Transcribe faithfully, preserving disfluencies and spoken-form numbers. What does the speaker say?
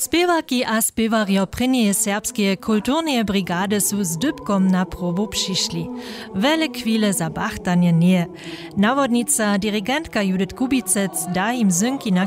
Spěwaki a spěwarjo prynjeje serbskie kulturneje brigady su z dybkom na probu přišli. Wele chwile za bachtanje nie. Nawodnica, dirigentka Judith Kubicec da im synki na